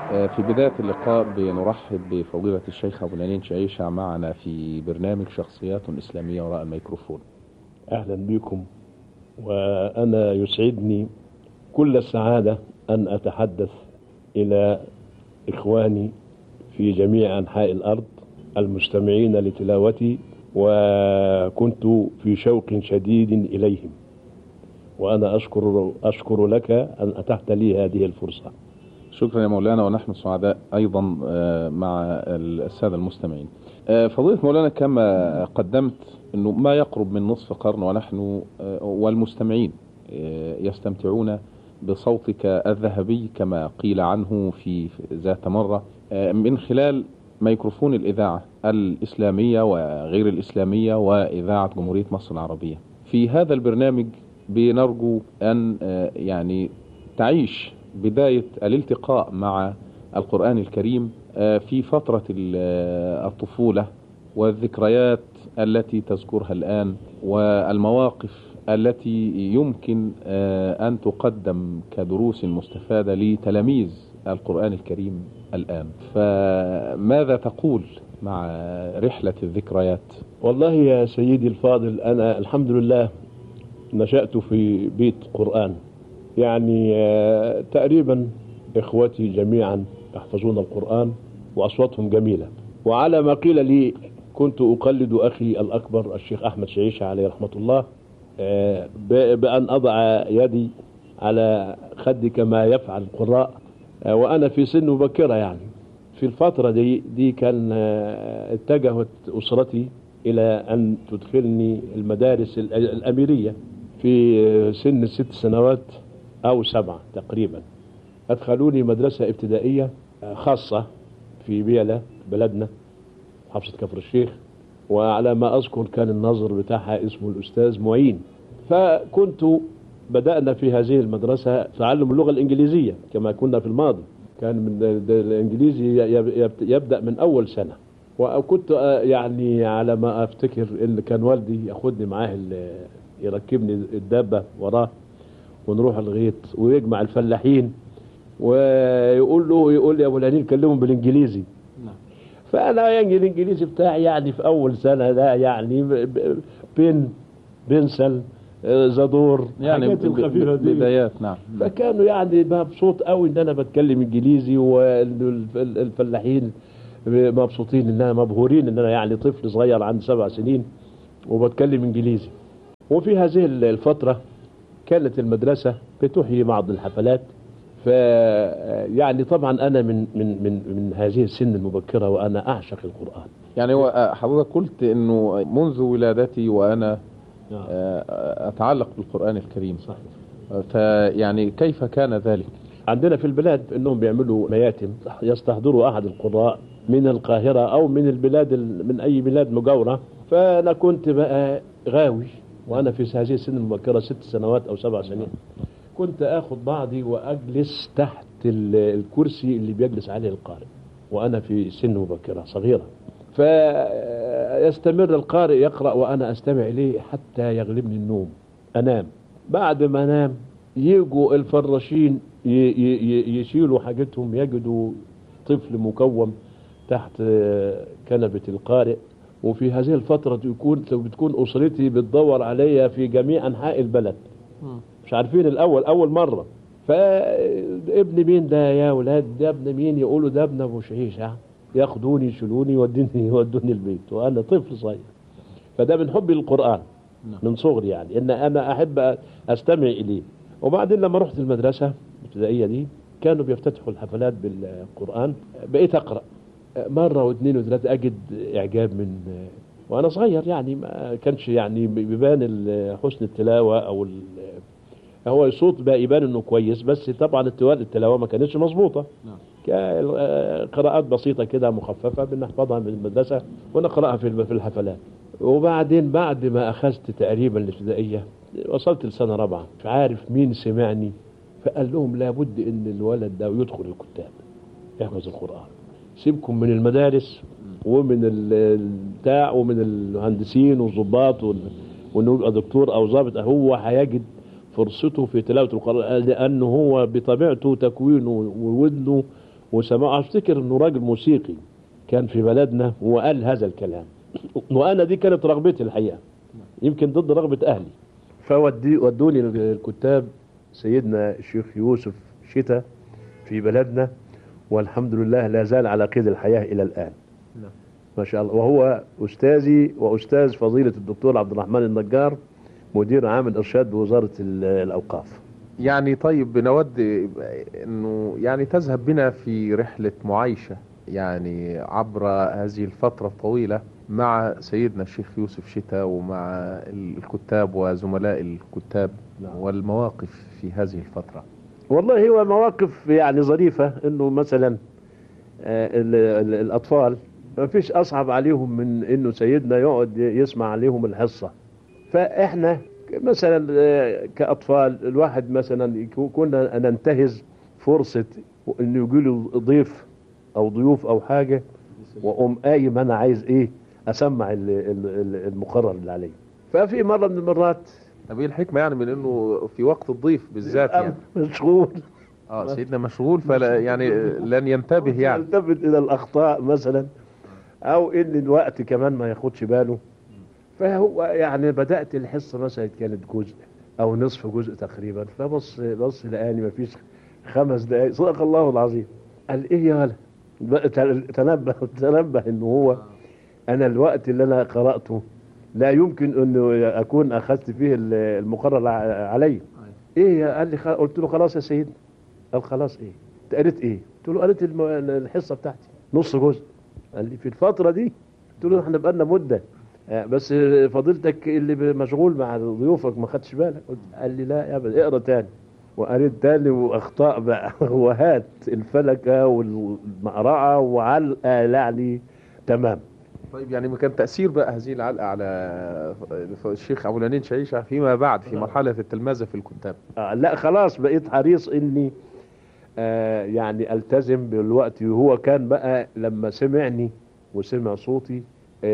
في بداية اللقاء بنرحب بفضيلة الشيخ أبو العنين شعيشة معنا في برنامج شخصيات إسلامية وراء الميكروفون. أهلا بكم، وأنا يسعدني كل السعادة أن أتحدث إلى إخواني في جميع أنحاء الأرض المستمعين لتلاوتي، وكنت في شوق شديد إليهم، وأنا أشكر لك أن أتحت لي هذه الفرصة. شكرا يا مولانا، ونحن سعداء أيضا مع السادة المستمعين. فضيلة مولانا، كما قدمت أنه ما يقرب من نصف قرن ونحن والمستمعين يستمتعون بصوتك الذهبي كما قيل عنه في ذات مرة من خلال ميكروفون الإذاعة الإسلامية وغير الإسلامية وإذاعة جمهورية مصر العربية. في هذا البرنامج بنرجو أن يعني تعيش بداية الالتقاء مع القرآن الكريم في فترة الطفولة والذكريات التي تذكرها الآن والمواقف التي يمكن أن تقدم كدروس مستفادة لتلاميذ القرآن الكريم الآن. فماذا تقول مع رحلة الذكريات؟ والله يا سيدي الفاضل، أنا الحمد لله نشأت في بيت قرآن، يعني تقريبا إخوتي جميعا يحفظون القرآن وأصواتهم جميلة، وعلى ما قيل لي كنت أقلد أخي الأكبر الشيخ أحمد شعيشة عليه رحمة الله بأن أضع يدي على خدي كما يفعل القراء، وأنا في سن مبكرة. يعني في الفترة دي كان اتجهت أسرتي إلى أن تدخلني المدارس الأميرية في سن 6 سنوات أو 7 تقريبا. أدخلوني مدرسة ابتدائية خاصة في بيلة بلدنا، محافظة كفر الشيخ، وعلى ما أذكر كان الناظر بتاعها اسمه الأستاذ معين. فكنت بدأنا في هذه المدرسة تعلم اللغة الإنجليزية كما كنا في الماضي، كان من الإنجليزي يبدأ من أول سنة. وكنت يعني على ما أفتكر إن كان والدي ياخدني معاه يركبني الدابة وراه ونروح الغيط ويجمع الفلاحين ويقول لي يا ابو العنين كلمهم بالانجليزي. فانا يعني الانجليزي بتاعي يعني في اول سنه ده يعني بنسل زدور يعني بدايات. نعم. فكانوا يعني مبسوط قوي ان انا بتكلم انجليزي، والفلاحين مبسوطين ان انا مبهورين ان انا يعني طفل صغير عندي 7 سنين وبتكلم انجليزي. وفي هذه الفترة كانت المدرسة بتحيي بعض الحفلات. يعني طبعا أنا من هذه السن المبكرة وأنا أعشق القرآن. يعني هو حضرتك قلت إنه منذ ولادتي وأنا أتعلق بالقرآن الكريم. صحيح. فيعني كيف كان ذلك؟ عندنا في البلاد إنهم بيعملوا مياتم، يستحضروا أحد القراء من القاهرة أو من البلاد من أي بلاد مجاورة. فأنا كنت بقى غاوي وأنا في هذه السن المبكرة 6 سنوات أو 7 سنين، كنت أخذ بعضي وأجلس تحت الكرسي اللي بيجلس عليه القارئ وأنا في سن مبكرة صغيرة. فيستمر القارئ يقرأ وأنا أستمع إليه حتى يغلبني النوم، أنام. بعد ما أنام يجوا الفراشين يشيلوا حاجتهم، يجدوا طفل مكوم تحت كنبة القارئ. وفي هذه الفترة بتكون أسرتي بتدور عليا في جميع أنحاء البلد، مش عارفين أول مرة. فابن مين ده يا ولاد؟ ده ابن مين؟ يقولوا ده ابن أبو شعيشة. ياخدوني يشيلوني يودوني البيت وأنا طفل صغير. فده من حبي للقرآن من صغري، يعني إن أنا أحب أستمع إليه. وبعدين لما رحت المدرسة الابتدائية دي كانوا بيفتتحوا الحفلات بالقرآن، بقيت أقرأ مرة واثنين وثلاثة، أجد إعجاب من وأنا صغير. يعني ما كانش يعني بيبان حسن التلاوة أو هو الصوت بقى يبان إنه كويس، بس طبعا التلاوة ما كانتش مظبوطة. قراءات بسيطة كده مخففة بنحفظها من المدرسة ونقرأها في الحفلات. وبعدين بعد ما أخذت تقريبا الابتدائية وصلت لسنة 4، مش عارف مين سمعني فقال لهم لابد إن الولد ده يدخل الكتاب يحفظ القرآن، سيبكم من المدارس ومن البتاع ومن المهندسين والضباط وانه يبقى دكتور او ضابط، هو هيجد فرصته في تلاوة القرآن، لانه هو بطبيعته تكوينه وودنه وسمع افتكر انه راجل موسيقي كان في بلدنا وقال هذا الكلام، وانا دي كانت رغبتي الحقيقه، يمكن ضد رغبه اهلي. ودوني الكتاب سيدنا الشيخ يوسف شتا في بلدنا، والحمد لله لا زال على قيد الحياه الى الان. ما شاء الله. وهو استاذي واستاذ فضيله الدكتور عبد الرحمن النجار، مدير عام الارشاد بوزاره الاوقاف. يعني طيب بنود انه يعني تذهب بنا في رحلة معايشة يعني عبر هذه الفترة الطويلة مع سيدنا الشيخ يوسف شتا ومع الكتاب وزملاء الكتاب والمواقف في هذه الفترة. والله هو مواقف يعني ظريفة، انه مثلا الاطفال ما فيش اصعب عليهم من انه سيدنا يقعد يسمع عليهم الحصة. فاحنا مثلا كاطفال الواحد مثلا كنا ننتهز فرصة انه يجي له ضيف او ضيوف او حاجة، واقوم قايم انا عايز ايه اسمع المقرر اللي عليه. ففي مرة من المرات، طب ايه الحكمة يعني من انه في وقت الضيف بالذات يعني مشغول سيدنا مشغول فلا يعني لن ينتبه يعني يلتفت الى الاخطاء مثلا، او ان الوقت كمان ما ياخدش باله. فهو يعني بدأت الحصة مثلا كانت جزء او نصف جزء تقريبا، بص لقاني ما فيش 5 دقايق، صدق الله العظيم. قال ايه يا ولد بقى، تنبه انه هو انا الوقت اللي انا قرأته لا يمكن انه اكون اخذت فيه المقرر علي. ايه قال لي قلت له خلاص يا سيدي. قال خلاص ايه انت قريت ايه؟ قلت له قريت الحصة بتاعتي نص جزء. قال لي في الفترة دي؟ قلت له احنا بقالنا مدة، بس فضيلتك اللي مشغول مع ضيوفك ما خدش بالك. قال لي لا يا ابدا اقرا تاني. وقريت تاني واخطاء بقى وهات الفلكة والمقرعة وعلقة لعلي تمام. طيب يعني ما كان تأثير بقى هذه العلقة على الشيخ أبو العنين شعيشة فيما بعد في مرحلة التلمذة في الكتاب؟ لا خلاص بقيت حريص اني يعني التزم بالوقت. وهو كان بقى لما سمعني وسمع صوتي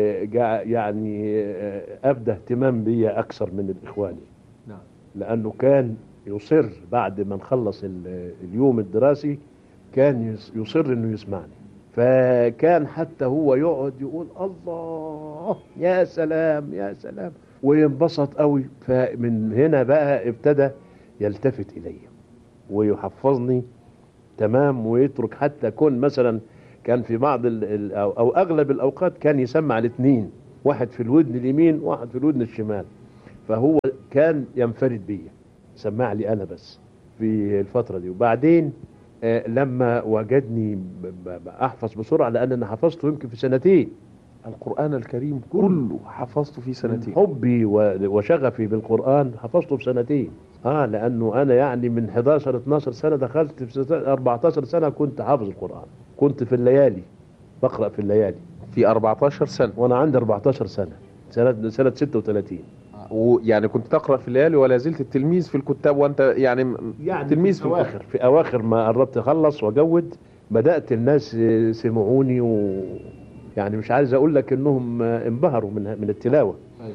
يعني ابدى اهتمام بيا اكثر من الاخواني. نعم. لانه كان يصر بعد ما نخلص اليوم الدراسي كان يصر انه يسمعني. فكان حتى هو يقعد يقول الله يا سلام يا سلام وينبسط قوي. فمن هنا بقى ابتدى يلتفت الي ويحفظني تمام، ويترك حتى كون مثلا كان في بعض أو أغلب الأوقات كان يسمع الاثنين، واحد في الودن اليمين واحد في الودن الشمال. فهو كان ينفرد بيا، سمع لي أنا بس في الفترة دي. وبعدين لما وجدني أحفظ بسرعة، لأن أنا حفظته يمكن في 2 القرآن الكريم كله حفظته في 2. حبي وشغفي بالقرآن حفظته في 2. لأنه أنا يعني من 11-12 سنة دخلت في 14 سنة كنت حافظ القرآن. كنت في الليالي بقرأ في الليالي في 14 سنة وأنا عندي 14 سنة سنة 36. ويعني كنت تقرأ في الليالي ولا زلت التلميذ في الكتاب وأنت يعني تلميذ في الأواخر في أواخر ما قربت أخلص وأجود بدأت الناس سمعوني، يعني مش عايز أقول لك إنهم انبهروا من التلاوة.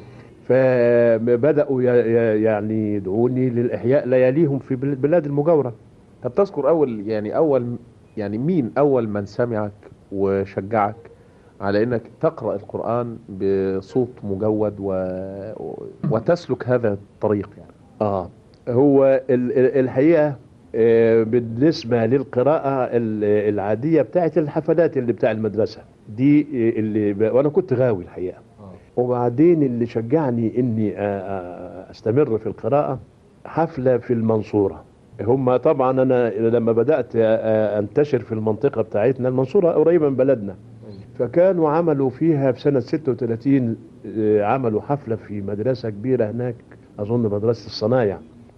فبدأوا يعني يدعوني للإحياء لياليهم في بلاد المجاورة. طب تذكر يعني مين أول من سمعك وشجعك على أنك تقرأ القرآن بصوت مجود وتسلك هذا الطريق يعني؟ هو الحقيقة بالنسبة للقراءة العادية بتاعت الحفلات اللي بتاع المدرسة دي وأنا كنت غاوي الحقيقة. وبعدين اللي شجعني اني استمر في القراءة حفلة في المنصورة. هم طبعا انا لما بدأت انتشر في المنطقة بتاعتنا، المنصورة قريبة من بلدنا، فكانوا عملوا فيها في سنة 36 عملوا حفلة في مدرسة كبيرة هناك، اظن مدرسة الصنايع،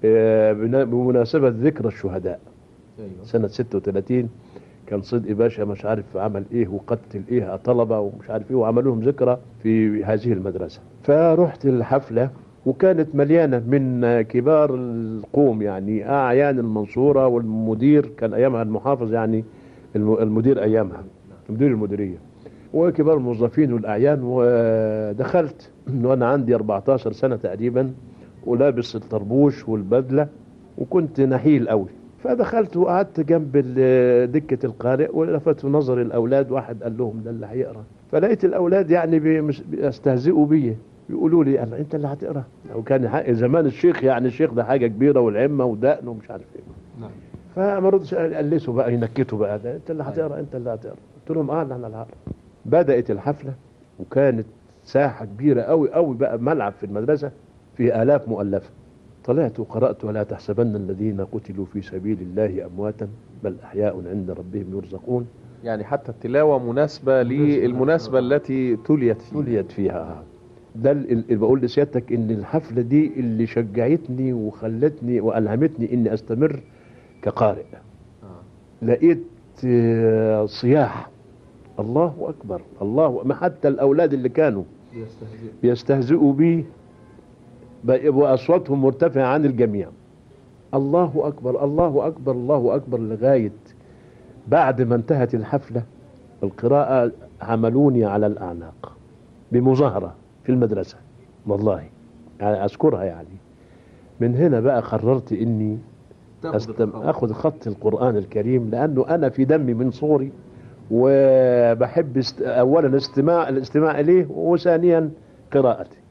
بمناسبة ذكرى الشهداء. سنة 36 كان صدقي باشا مش عارف عمل ايه وقتل ايه طلبة ومش عارف ايه، وعملوا لهم ذكرى في هذه المدرسة. فرحت الحفلة وكانت مليانة من كبار القوم، يعني اعيان المنصورة، والمدير كان ايامها المحافظ، يعني المدير ايامها مدير المديرية، وكبار الموظفين والاعيان. ودخلت وانا عندي 14 سنة تقريبا ولابس الطربوش والبدلة، وكنت نحيل قوي. فدخلت وقعدت جنب دكة القارئ، ولفت نظر الأولاد، واحد قال لهم ده اللي هيقرأ. فلقيت الأولاد يعني بيستهزئوا بيه، بيقولوا لي أنا أنت اللي هتقرأ. لو كان حق زمان الشيخ، يعني الشيخ ده حاجة كبيرة والعمة ودقن ومش عارف إيه. نعم. فما رضش، قلسوا بقى ينكتوا بقى، ده أنت اللي هتقرأ، أنت اللي هتقرأ. قلت لهم أنا اللي هقرأ. بدأت الحفلة، وكانت ساحة كبيرة قوي قوي بقى، ملعب في المدرسة فيه آلاف مؤلفة. طلعت وقرأت: ولا تحسبن الذين قتلوا في سبيل الله أمواتا بل أحياء عند ربهم يرزقون. يعني حتى التلاوة مناسبة للمناسبة التي تليت فيها. ده اللي بقول لسيادتك ان الحفلة دي اللي شجعتني وخلتني وألهمتني اني استمر كقارئ. لقيت صياح الله أكبر الله، ما حتى الأولاد اللي كانوا بيستهزئوا بيه وأصواتهم مرتفعة عن الجميع. الله أكبر الله أكبر الله أكبر، لغاية بعد ما انتهت الحفلة القراءة عملوني على الأعناق بمظاهرة في المدرسة، والله يعني أذكرها. يعني من هنا بقى قررت إني أخذ خط القرآن الكريم، لأنه أنا في دمي من صغري، وبحب أولا الاستماع إليه، وثانيا قراءته.